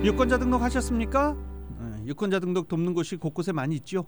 유권자 등록하셨습니까? 유권자 등록 돕는 곳이 곳곳에 많이 있죠.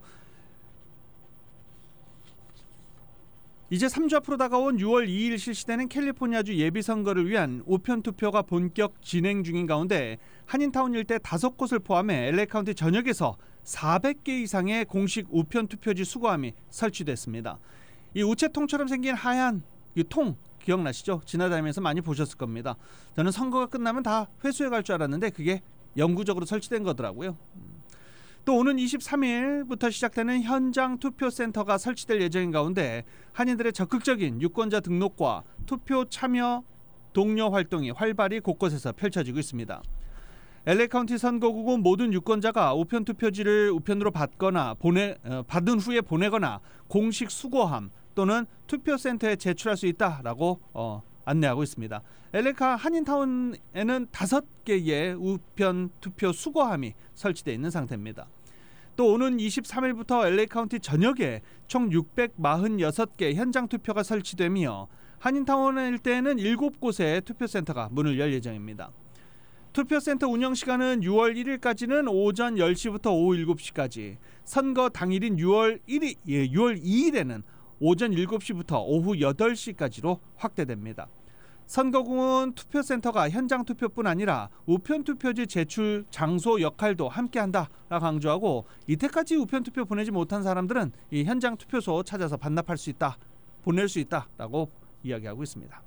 이제 3주 앞으로 다가온 6월 2일 실시되는 캘리포니아주 예비선거를 위한 우편투표가 본격 진행 중인 가운데 한인타운 일대 5곳을 포함해 LA 카운티 전역에서 400개 이상의 공식 우편투표지 수거함이 설치됐습니다. 이 우체통처럼 생긴 하얀 이 통 기억나시죠? 지나다니면서 많이 보셨을 겁니다. 저는 선거가 끝나면 다 회수해 갈 줄 알았는데 그게 영구적으로 설치된 거더라고요. 또 오는 23일부터 시작되는 현장 투표센터가 설치될 예정인 가운데 한인들의 적극적인 유권자 등록과 투표 참여 독려 활동이 활발히 곳곳에서 펼쳐지고 있습니다. LA 카운티 선거구고 모든 유권자가 우편 투표지를 우편으로 받은 후에 보내거나 공식 수거함 또는 투표센터에 제출할 수 있다라고 안내하고 있습니다. LA 한인타운에는 5개의 우편 투표 수거함이 설치되어 있는 상태입니다. 또 오는 23일부터 LA 카운티 전역에 총 646개 현장 투표가 설치되며 한인타운 일대에는 7곳의 투표센터가 문을 열 예정입니다. 투표센터 운영 시간은 6월 1일까지는 오전 10시부터 오후 7시까지, 선거 당일인 6월 2일에는 오전 7시부터 오후 8시까지로 확대됩니다. 선거구는 투표센터가 현장 투표뿐 아니라 우편 투표지 제출 장소 역할도 함께한다라고 강조하고, 이때까지 우편 투표 보내지 못한 사람들은 이 현장 투표소 찾아서 반납할 수 있다, 보낼 수 있다라고 이야기하고 있습니다.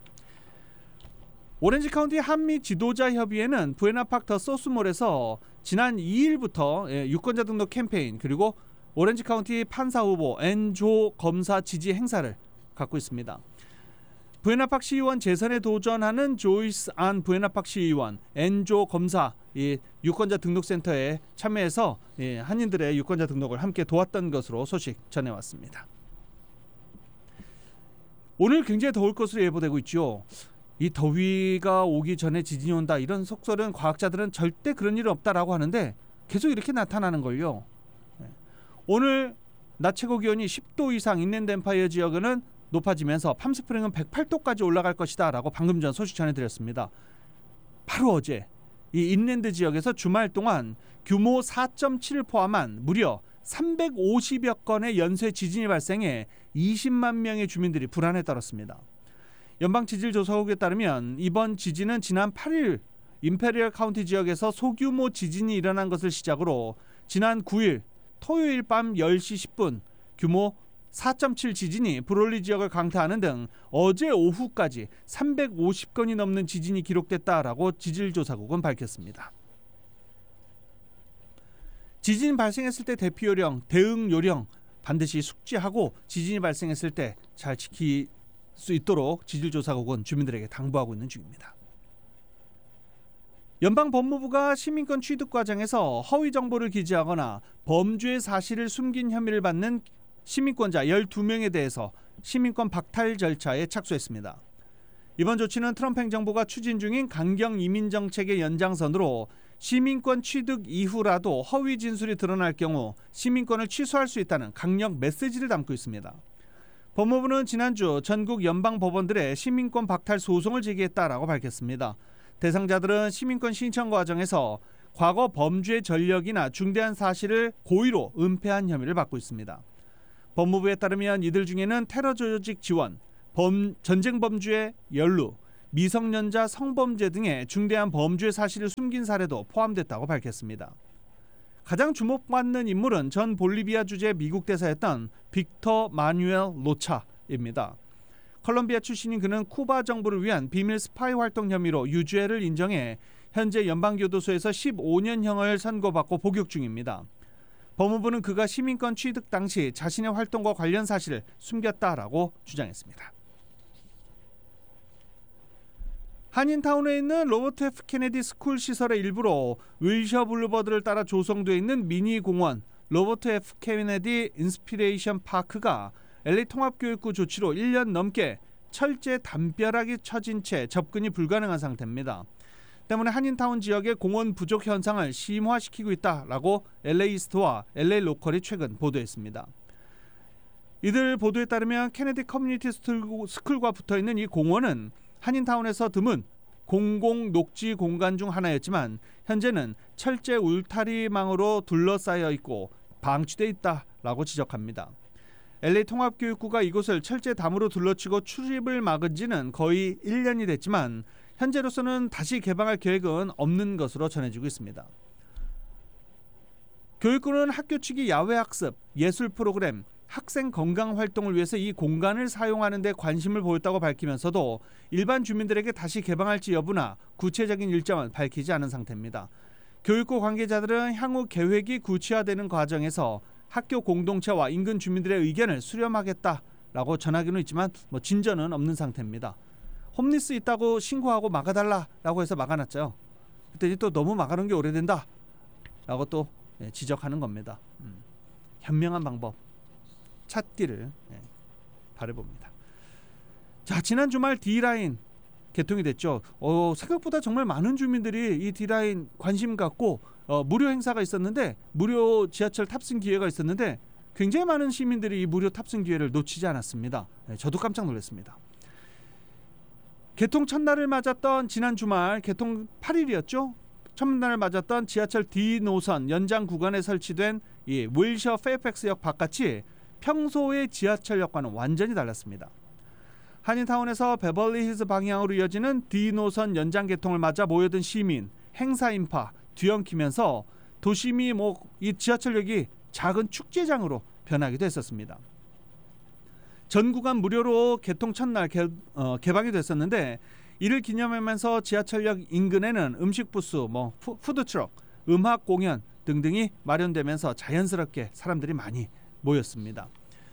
오렌지 카운티 한미 지도자 협의회는 부에나파크 더 소스몰에서 지난 2일부터 유권자 등록 캠페인 그리고 오렌지 카운티 판사 후보 앤조 검사 지지 행사를 갖고 있습니다. 부에나파크 시의원 재선에 도전하는 조이스 안 부에나파크 시의원, 앤조 검사 유권자 등록센터에 참여해서 한인들의 유권자 등록을 함께 도왔던 것으로 소식 전해왔습니다. 오늘 굉장히 더울 것으로 예보되고 있죠. 이 더위가 오기 전에 지진이 온다, 이런 속설은 과학자들은 절대 그런 일은 없다라고 하는데 계속 이렇게 나타나는 걸요. 오늘 낮 최고 기온이 10도 이상 인랜드 엠파이어 지역은 높아지면서 팜스프링은 108도까지 올라갈 것이다 라고 방금 전 소식 전해드렸습니다. 바로 어제 이 인랜드 지역에서 주말 동안 규모 4.7을 포함한 무려 350여 건의 연쇄 지진이 발생해 20만 명의 주민들이 불안에 떨었습니다. 연방지질조사국에 따르면 이번 지진은 지난 8일 임페리얼 카운티 지역에서 소규모 지진이 일어난 것을 시작으로 지난 9일 토요일 밤 10시 10분 규모 4.7 지진이 브롤리 지역을 강타하는 등 어제 오후까지 350건이 넘는 지진이 기록됐다라고 지질조사국은 밝혔습니다. 지진 발생했을 때 대피 요령, 대응 요령 반드시 숙지하고 지진이 발생했을 때 잘 지킬 수 있도록 지질조사국은 주민들에게 당부하고 있는 중입니다. 연방법무부가 시민권 취득 과정에서 허위 정보를 기재하거나 범죄 사실을 숨긴 혐의를 받는 시민권자 12명에 대해서 시민권 박탈 절차에 착수했습니다. 이번 조치는 트럼프 행정부가 추진 중인 강경 이민 정책의 연장선으로 시민권 취득 이후라도 허위 진술이 드러날 경우 시민권을 취소할 수 있다는 강력 메시지를 담고 있습니다. 법무부는 지난주 전국 연방법원들의 시민권 박탈 소송을 제기했다라고 밝혔습니다. 대상자들은 시민권 신청 과정에서 과거 범죄 전력이나 중대한 사실을 고의로 은폐한 혐의를 받고 있습니다. 법무부에 따르면 이들 중에는 테러 조직 지원, 전쟁 범죄에 연루, 미성년자 성범죄 등의 중대한 범죄 사실을 숨긴 사례도 포함됐다고 밝혔습니다. 가장 주목받는 인물은 전 볼리비아 주재 미국 대사였던 빅터 마뉴엘 로차입니다. 컬럼비아 출신인 그는 쿠바 정부를 위한 비밀 스파이 활동 혐의로 유죄를 인정해 현재 연방교도소에서 15년형을 선고받고 복역 중입니다. 법무부는 그가 시민권 취득 당시 자신의 활동과 관련 사실을 숨겼다라고 주장했습니다. 한인타운에 있는 로버트 F 케네디 스쿨 시설의 일부로 윌셔 블루버드를 따라 조성되어 있는 미니 공원 로버트 F 케네디 인스피레이션 파크가 LA 통합교육부 조치로 1년 넘게 철제 담벼락이 쳐진 채 접근이 불가능한 상태입니다. 때문에 한인타운 지역의 공원 부족 현상을 심화시키고 있다라고 LA 이스트와 LA 로컬이 최근 보도했습니다. 이들 보도에 따르면 케네디 커뮤니티 스쿨과 붙어있는 이 공원은 한인타운에서 드문 공공 녹지 공간 중 하나였지만 현재는 철제 울타리망으로 둘러싸여 있고 방치돼 있다라고 지적합니다. LA 통합교육부가 이곳을 철제 담으로 둘러치고 출입을 막은 지는 거의 1년이 됐지만 현재로서는 다시 개방할 계획은 없는 것으로 전해지고 있습니다. 교육부는 학교 측이 야외 학습, 예술 프로그램, 학생 건강 활동을 위해서 이 공간을 사용하는 데 관심을 보였다고 밝히면서도 일반 주민들에게 다시 개방할지 여부나 구체적인 일정은 밝히지 않은 상태입니다. 교육부 관계자들은 향후 계획이 구체화되는 과정에서 학교 공동체와 인근 주민들의 의견을 수렴하겠다라고 전하기는 있지만 진전은 없는 상태입니다. 홈리스 있다고 신고하고 막아달라라고 해서 막아놨죠. 그랬더니 또 너무 막아놓은 게 오래된다라고 또 지적하는 겁니다. 현명한 방법 찾기를 바라봅니다. 자, 지난 주말 D라인 개통이 됐죠. 생각보다 정말 많은 주민들이 이 D라인 관심 갖고 무료 행사가 있었는데 무료 지하철 탑승 기회가 있었는데 굉장히 많은 시민들이 이 무료 탑승 기회를 놓치지 않았습니다. 저도 깜짝 놀랐습니다. 개통 첫날을 맞았던 지난 주말 개통 8일이었죠. 첫날을 맞았던 지하철 D 노선 연장 구간에 설치된 이 윌셔 페어팩스역 바깥이 평소의 지하철역과는 완전히 달랐습니다. 한인타운에서 베벌리힐즈 방향으로 이어지는 D 노선 연장 개통을 맞아 모여든 시민, 행사 인파 뒤엉키면서 도심이 이 지하철역이 작은 축제장으로 변하기도 했었습니다. 전 구간 무료로 개통 첫날 개방이 됐었는데 이를 기념하면서 지하철역 인근에는 음식 부스, 푸드트럭, 음악 공연 등등이 마련되면서 자연스럽게 사람들이 많이 모였습니다.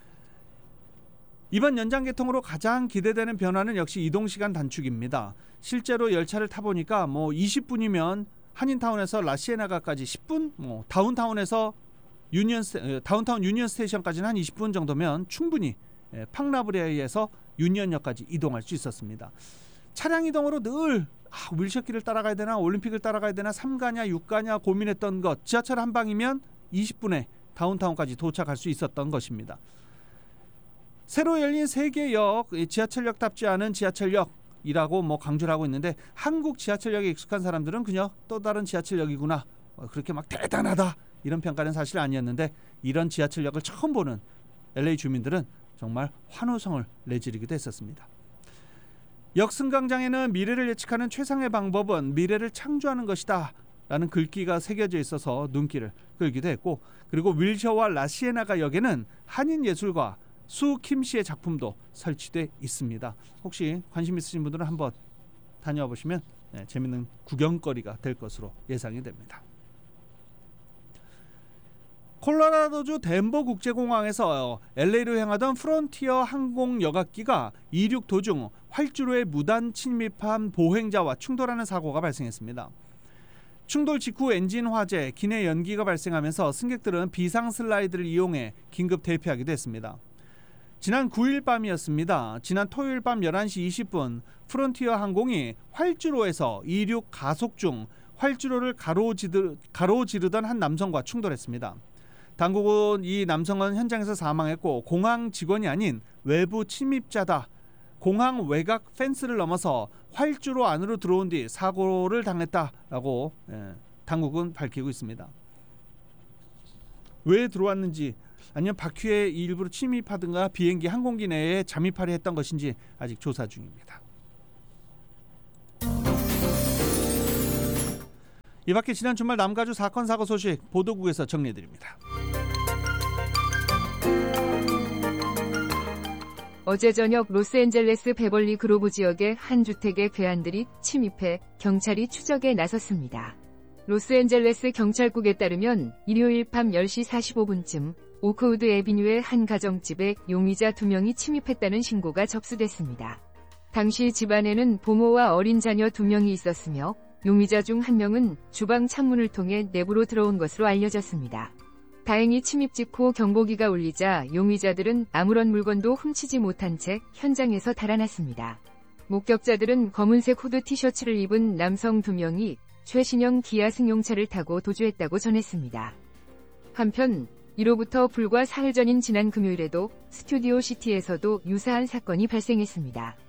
이번 연장 개통으로 가장 기대되는 변화는 역시 이동시간 단축입니다. 실제로 열차를 타보니까 20분이면 한인타운에서 라시에나가까지 10분, 다운타운에서 다운타운 유니언 스테이션까지는 한 20분 정도면 충분히 팡라브레이에서 유니언역까지 이동할 수 있었습니다. 차량 이동으로 늘 윌셔길을 따라가야 되나 올림픽을 따라가야 되나 3가냐 6가냐 고민했던 것, 지하철 한 방이면 20분에 다운타운까지 도착할 수 있었던 것입니다. 새로 열린 3개 역, 지하철역답지 않은 지하철역이라고 강조를 하고 있는데 한국 지하철역에 익숙한 사람들은 그냥 또 다른 지하철역이구나, 그렇게 대단하다 이런 평가는 사실 아니었는데 이런 지하철역을 처음 보는 LA 주민들은 정말 환호성을 내지르기도 했었습니다. 역 승강장에는 미래를 예측하는 최상의 방법은 미래를 창조하는 것이다 라는 글귀가 새겨져 있어서 눈길을 끌기도 했고, 그리고 윌셔와 라시에나가 역에는 한인예술가 수 킴 씨의 작품도 설치돼 있습니다. 혹시 관심 있으신 분들은 한번 다녀와 보시면 재밌는 구경거리가 될 것으로 예상이 됩니다. 콜로라도주 덴버 국제공항에서 LA로 향하던 프론티어 항공 여객기가 이륙 도중 활주로에 무단 침입한 보행자와 충돌하는 사고가 발생했습니다. 충돌 직후 엔진 화재, 기내 연기가 발생하면서 승객들은 비상 슬라이드를 이용해 긴급 대피하기도 했습니다. 지난 9일 밤이었습니다. 지난 토요일 밤 11시 20분 프론티어 항공이 활주로에서 이륙 가속 중 활주로를 가로지르던 한 남성과 충돌했습니다. 당국은 이 남성은 현장에서 사망했고 공항 직원이 아닌 외부 침입자다, 공항 외곽 펜스를 넘어서 활주로 안으로 들어온 뒤 사고를 당했다라고 당국은 밝히고 있습니다. 왜 들어왔는지, 아니면 바퀴에 일부러 침입하든가 비행기 항공기 내에 잠입하려 했던 것인지 아직 조사 중입니다. 이 밖에 지난 주말 남가주 사건 사고 소식 보도국에서 정리해드립니다. 어제 저녁 로스앤젤레스 베벌리 그로브 지역의 한 주택에 괴한들이 침입해 경찰이 추적에 나섰습니다. 로스앤젤레스 경찰국에 따르면 일요일 밤 10시 45분쯤 오크우드 애비뉴의 한 가정집에 용의자 2명이 침입했다는 신고가 접수됐습니다. 당시 집안에는 부모와 어린 자녀 2명이 있었으며 용의자 중 1명은 주방 창문을 통해 내부로 들어온 것으로 알려졌습니다. 다행히 침입 직후 경보기가 울리자 용의자들은 아무런 물건도 훔치지 못한 채 현장에서 달아났습니다. 목격자들은 검은색 후드 티셔츠를 입은 남성 2명이 최신형 기아 승용차를 타고 도주했다고 전했습니다. 한편 이로부터 불과 사흘 전인 지난 금요일에도 스튜디오 시티에서도 유사한 사건이 발생했습니다.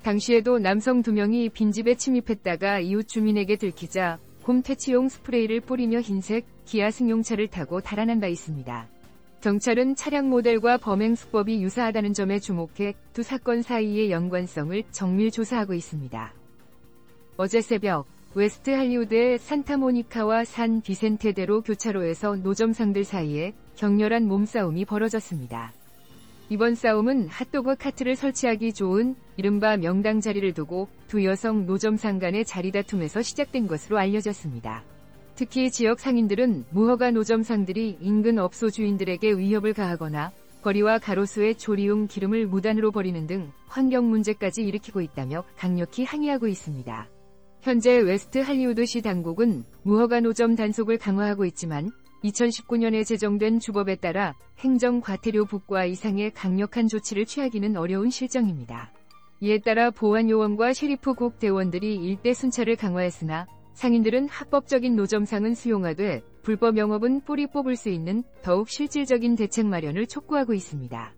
당시에도 남성 2명이 빈집에 침입했다가 이웃 주민에게 들키자 곰 퇴치용 스프레이를 뿌리며 흰색 기아 승용차를 타고 달아난 바 있습니다. 경찰은 차량 모델과 범행 수법이 유사하다는 점에 주목해 두 사건 사이의 연관성을 정밀 조사하고 있습니다. 어제 새벽 웨스트 할리우드의 산타모니카와 산 비센테대로 교차로에서 노점상들 사이에 격렬한 몸싸움이 벌어졌습니다. 이번 싸움은 핫도그 카트를 설치하기 좋은 이른바 명당 자리를 두고 두 여성 노점상 간의 자리 다툼에서 시작된 것으로 알려졌습니다. 특히 지역 상인들은 무허가 노점상들이 인근 업소 주인들에게 위협을 가하거나 거리와 가로수에 조리용 기름을 무단으로 버리는 등 환경 문제까지 일으키고 있다며 강력히 항의하고 있습니다. 현재 웨스트 할리우드시 당국은 무허가 노점 단속을 강화하고 있지만 2019년에 제정된 주법에 따라 행정 과태료 부과 이상의 강력한 조치를 취하기는 어려운 실정입니다. 이에 따라 보안요원과 셰리프국 대원들이 일대 순찰을 강화했으나 상인들은 합법적인 노점상은 수용하되 불법 영업은 뿌리 뽑을 수 있는 더욱 실질적인 대책 마련을 촉구하고 있습니다.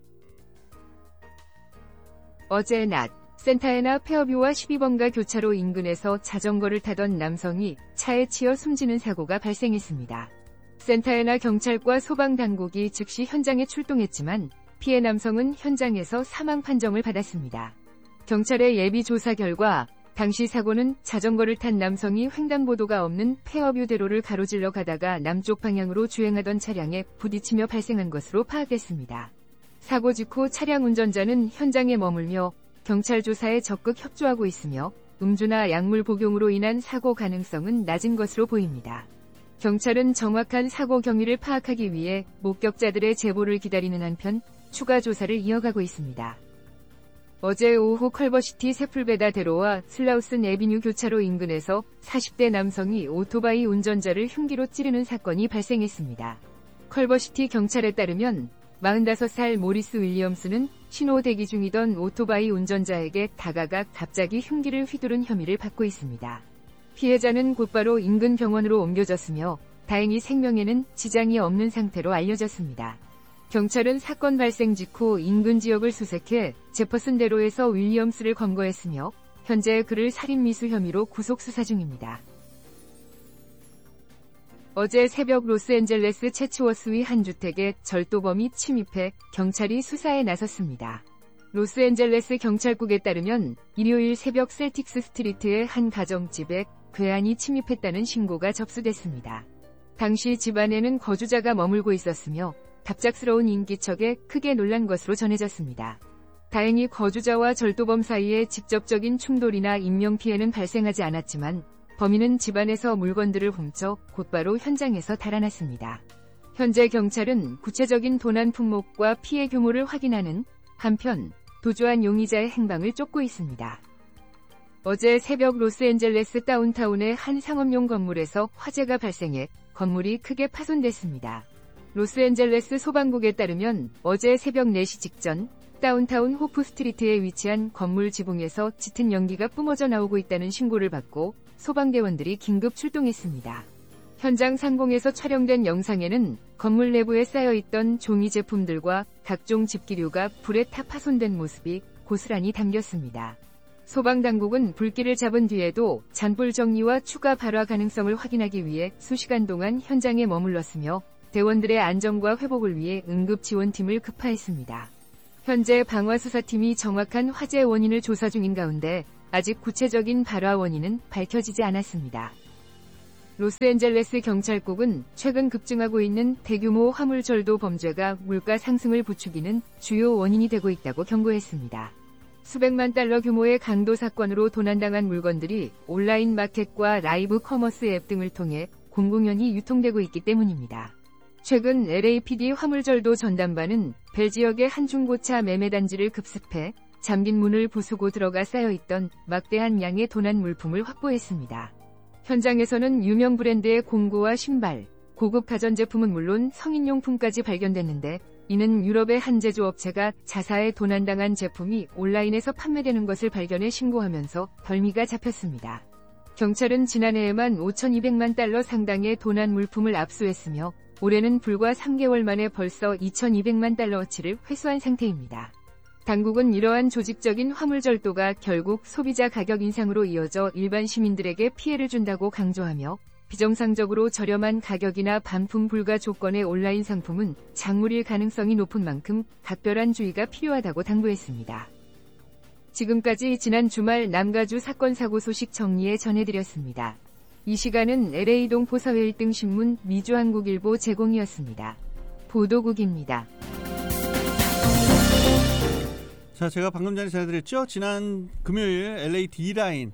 어제 낮 센타애나 페어뷰와 12번가 교차로 인근에서 자전거를 타던 남성이 차에 치여 숨지는 사고가 발생했습니다. 센타애나 경찰과 소방당국이 즉시 현장에 출동했지만 피해 남성은 현장에서 사망 판정을 받았습니다. 경찰의 예비 조사 결과 당시 사고는 자전거를 탄 남성이 횡단보도가 없는 페어뷰 대로를 가로질러 가다가 남쪽 방향으로 주행하던 차량에 부딪히며 발생한 것으로 파악됐습니다. 사고 직후 차량 운전자는 현장에 머물며 경찰 조사에 적극 협조하고 있으며 음주나 약물 복용으로 인한 사고 가능성은 낮은 것으로 보입니다. 경찰은 정확한 사고 경위를 파악하기 위해 목격자들의 제보를 기다리는 한편 추가 조사를 이어가고 있습니다. 어제 오후 컬버시티 세풀베다 대로와 슬라우슨 애비뉴 교차로 인근에서 40대 남성이 오토바이 운전자를 흉기로 찌르는 사건이 발생했습니다. 컬버시티 경찰에 따르면 45살 모리스 윌리엄스는 신호 대기 중이던 오토바이 운전자에게 다가가 갑자기 흉기를 휘두른 혐의를 받고 있습니다. 피해자는 곧바로 인근 병원으로 옮겨졌으며 다행히 생명에는 지장이 없는 상태로 알려졌습니다. 경찰은 사건 발생 직후 인근 지역을 수색해 제퍼슨 대로에서 윌리엄스를 검거했으며 현재 그를 살인미수 혐의로 구속 수사 중입니다. 어제 새벽 로스앤젤레스 채츠워스위 한 주택에 절도범이 침입해 경찰이 수사에 나섰습니다. 로스앤젤레스 경찰국에 따르면 일요일 새벽 셀틱스 스트리트의 한 가정집에 괴한이 침입했다는 신고가 접수됐습니다. 당시 집안에는 거주자가 머물고 있었으며 갑작스러운 인기척에 크게 놀란 것으로 전해졌습니다. 다행히 거주자와 절도범 사이에 직접적인 충돌이나 인명피해는 발생하지 않았지만 범인은 집안에서 물건들을 훔쳐 곧바로 현장에서 달아났습니다. 현재 경찰은 구체적인 도난 품목과 피해 규모를 확인하는 한편 도주한 용의자의 행방을 쫓고 있습니다. 어제 새벽 로스앤젤레스 다운타운의 한 상업용 건물에서 화재가 발생해 건물이 크게 파손됐습니다. 로스앤젤레스 소방국에 따르면 어제 새벽 4시 직전 다운타운 호프 스트리트에 위치한 건물 지붕에서 짙은 연기가 뿜어져 나오고 있다는 신고를 받고 소방대원들이 긴급 출동했습니다. 현장 상공에서 촬영된 영상에는 건물 내부에 쌓여있던 종이 제품들과 각종 집기류가 불에 타 파손된 모습이 고스란히 담겼습니다. 소방당국은 불길을 잡은 뒤에도 잔불 정리와 추가 발화 가능성을 확인하기 위해 수시간 동안 현장에 머물렀으며 대원들의 안전과 회복을 위해 응급지원팀을 급파했습니다. 현재 방화수사팀이 정확한 화재 원인을 조사 중인 가운데 아직 구체적인 발화 원인은 밝혀지지 않았습니다. 로스앤젤레스 경찰국은 최근 급증하고 있는 대규모 화물절도 범죄가 물가 상승을 부추기는 주요 원인이 되고 있다고 경고했습니다. 수백만 달러 규모의 강도 사건으로 도난당한 물건들이 온라인 마켓과 라이브 커머스 앱 등을 통해 공공연히 유통되고 있기 때문입니다. 최근 LAPD 화물절도 전담반은 벨 지역의 한 중고차 매매단지를 급습해 잠긴 문을 부수고 들어가 쌓여있던 막대한 양의 도난 물품을 확보했습니다. 현장에서는 유명 브랜드의 공구와 신발, 고급 가전제품은 물론 성인용품까지 발견됐는데 이는 유럽의 한 제조업체가 자사에 도난당한 제품이 온라인에서 판매되는 것을 발견해 신고하면서 덜미가 잡혔습니다. 경찰은 지난해에만 5,200만 달러 상당의 도난 물품을 압수했으며 올해는 불과 3개월 만에 벌써 2,200만 달러어치를 회수한 상태입니다. 당국은 이러한 조직적인 화물절도가 결국 소비자 가격 인상으로 이어져 일반 시민들에게 피해를 준다고 강조하며 비정상적으로 저렴한 가격이나 반품 불가 조건의 온라인 상품은 작물일 가능성이 높은 만큼 각별한 주의가 필요하다고 당부했습니다. 지금까지 지난 주말 남가주 사건 사고 소식 정리해 전해드렸습니다. 이 시간은 LA 동포사회 1등 신문 미주한국일보 제공이었습니다. 보도국입니다. 자, 제가 방금 전에 전해드렸죠. 지난 금요일 LA D라인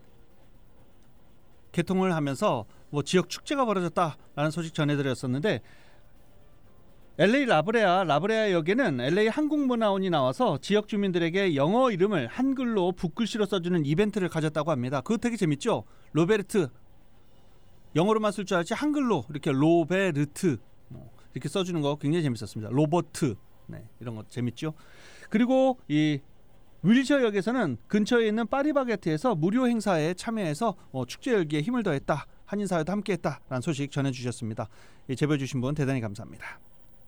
개통을 하면서 지역 축제가 벌어졌다라는 소식 전해드렸었는데 LA 라브레아 역에는 LA 한국문화원이 나와서 지역 주민들에게 영어 이름을 한글로 붓글씨로 써주는 이벤트를 가졌다고 합니다. 그거 되게 재밌죠? 로베르트 영어로만 쓸 줄 알았지 한글로 이렇게 로베르트 이렇게 써주는 거 굉장히 재밌었습니다. 로버트 이런 거 재밌죠? 그리고 이 윌셔역에서는 근처에 있는 파리바게트에서 무료 행사에 참여해서 축제 열기에 힘을 더했다. 한인사회도 함께했다라는 소식 전해주셨습니다. 제보해 주신 분 대단히 감사합니다.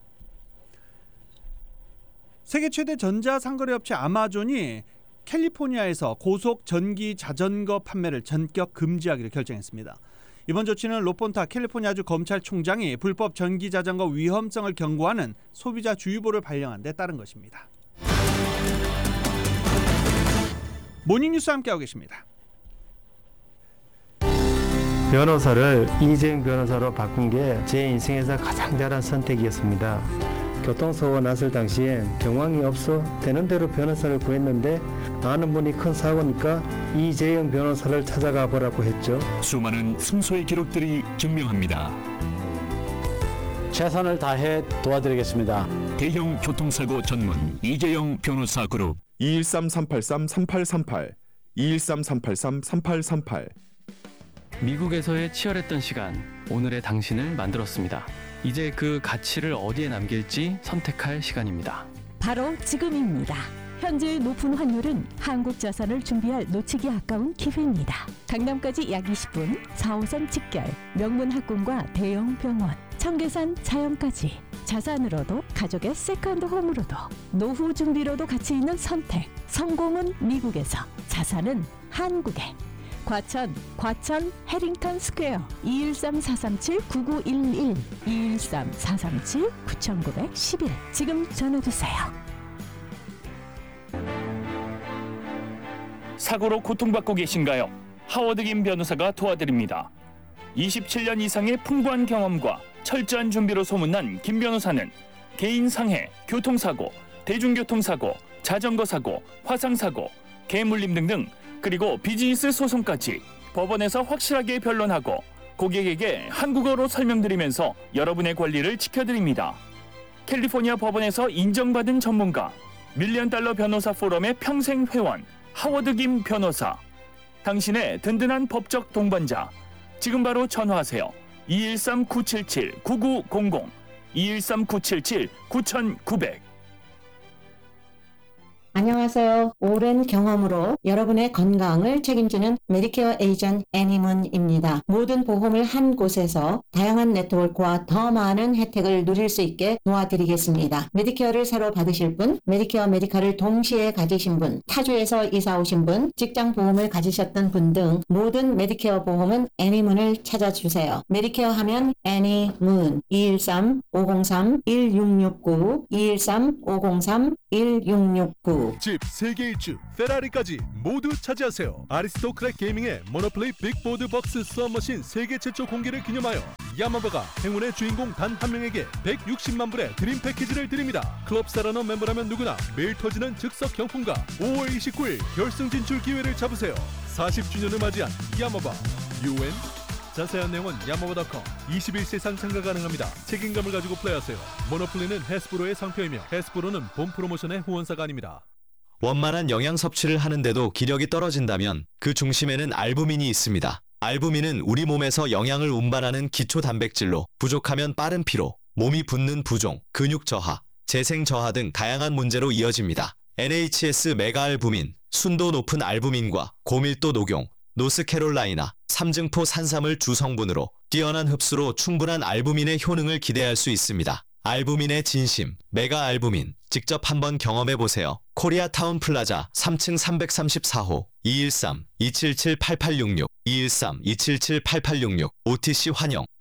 세계 최대 전자상거래 업체 아마존이 캘리포니아에서 고속 전기 자전거 판매를 전격 금지하기로 결정했습니다. 이번 조치는 로폰타 캘리포니아주 검찰총장이 불법 전기 자전거 위험성을 경고하는 소비자 주의보를 발령한 데 따른 것입니다. 모닝뉴스 함께하고 계십니다. 변호사를 이재용 변호사로 바꾼 게 제 인생에서 가장 잘한 선택이었습니다. 교통사고 났을 당시엔 경황이 없어 되는 대로 변호사를 구했는데 아는 분이 큰 사고니까 이재용 변호사를 찾아가 보라고 했죠. 수많은 승소의 기록들이 증명합니다. 최선을 다해 도와드리겠습니다. 대형 교통사고 전문 이재용 변호사 그룹 213-383-3838 213-383-3838 미국에서의 치열했던 시간, 오늘의 당신을 만들었습니다. 이제 그 가치를 어디에 남길지 선택할 시간입니다. 바로 지금입니다. 현재 높은 환율은 한국 자산을 준비할 놓치기 아까운 기회입니다. 강남까지 약 20분, 4호선 직결, 명문 학군과 대형 병원, 청계산 자연까지 자산으로도 가족의 세컨드 홈으로도 노후 준비로도 가치 있는 선택. 성공은 미국에서, 자산은 한국에. 과천 해링턴 스퀘어 213-437-9911 213-437-9911 지금 전화주세요. 사고로 고통받고 계신가요? 하워드 김 변호사가 도와드립니다. 27년 이상의 풍부한 경험과 철저한 준비로 소문난 김 변호사는 개인 상해, 교통사고, 대중교통사고, 자전거 사고, 화상사고, 개물림 등등 그리고 비즈니스 소송까지 법원에서 확실하게 변론하고 고객에게 한국어로 설명드리면서 여러분의 권리를 지켜드립니다. 캘리포니아 법원에서 인정받은 전문가, $1,000,000 변호사 포럼의 평생 회원, 하워드 김 변호사. 당신의 든든한 법적 동반자. 지금 바로 전화하세요. 213-977-9900 213-977-9900. 안녕하세요. 오랜 경험으로 여러분의 건강을 책임지는 메디케어 에이전트 애니문입니다. 모든 보험을 한 곳에서 다양한 네트워크와 더 많은 혜택을 누릴 수 있게 도와드리겠습니다. 메디케어를 새로 받으실 분, 메디케어 메디컬을 동시에 가지신 분, 타주에서 이사 오신 분, 직장 보험을 가지셨던 분 등 모든 메디케어 보험은 애니문을 찾아주세요. 메디케어 하면 애니문 213-503-1669 213-503-1669 집, 세계 일주, 페라리까지 모두 차지하세요. 아리스토크랙 게이밍의 모노플레이 빅보드 박스 수업머신 세계 최초 공개를 기념하여 야마바가 행운의 주인공 단 한 명에게 160만 불의 드림 패키지를 드립니다. 클럽 사라너 멤버라면 누구나 매일 터지는 즉석 경품과 5월 29일 결승 진출 기회를 잡으세요. 40주년을 맞이한 야마바 UN. 자세한 내용은 야마바.com. 21세상 참가 가능합니다. 책임감을 가지고 플레이하세요. 모노플레이는 해스브로의 상표이며 해스브로는 본 프로모션의 후원사가 아닙니다. 원만한 영양 섭취를 하는데도 기력이 떨어진다면 그 중심에는 알부민이 있습니다. 알부민은 우리 몸에서 영양을 운반하는 기초 단백질로 부족하면 빠른 피로, 몸이 붓는 부종, 근육 저하, 재생 저하 등 다양한 문제로 이어집니다. NHS 메가알부민, 순도 높은 알부민과 고밀도 녹용, 노스캐롤라이나, 삼증포 산삼을 주 성분으로 뛰어난 흡수로 충분한 알부민의 효능을 기대할 수 있습니다. 알부민의 진심, 메가 알부민. 직접 한번 경험해보세요. 코리아타운 플라자 3층 334호 213-277-8866 213-277-8866 OTC 환영.